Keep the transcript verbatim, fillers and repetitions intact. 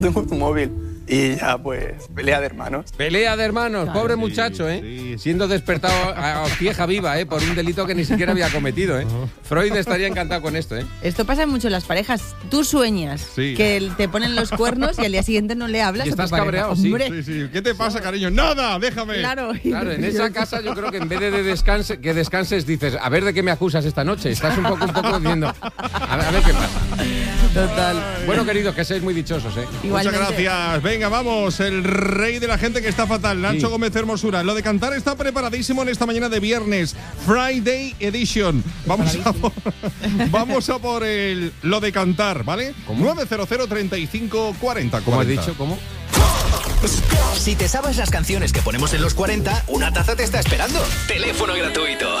Tengo tu móvil. Y ya, pues, pelea de hermanos. Pelea de hermanos, claro, pobre sí, muchacho, ¿eh? Sí. Siendo despertado a hostieja viva, ¿eh? Por un delito que ni siquiera había cometido, ¿eh? Uh-huh. Freud estaría encantado con esto, ¿eh? Esto pasa mucho en las parejas. Tú sueñas sí. que te ponen los cuernos y al día siguiente no le hablas. Y estás cabreado, sí. sí, sí. ¿Qué te pasa, cariño? ¡Nada! ¡Déjame! Claro, claro, en esa casa yo creo que en vez de, de descanse, que descanses dices, a ver de qué me acusas esta noche. Estás un poco, un poco diciendo, a ver, a ver qué pasa. Total. Bueno, queridos, que seáis muy dichosos, ¿eh? Igualmente. Muchas gracias. Venga, vamos. El rey de la gente que está fatal, Nacho sí. Gómez Hermosura. Lo de cantar está preparadísimo en esta mañana de viernes, Friday Edition. Vamos a por, vamos a por el lo de cantar, ¿vale? ¿Cómo? nueve cero cero, treinta y cinco, cuarenta. ¿Cómo has dicho? ¿Cómo? Si te sabes las canciones que ponemos en los cuarenta, una taza te está esperando. Teléfono gratuito.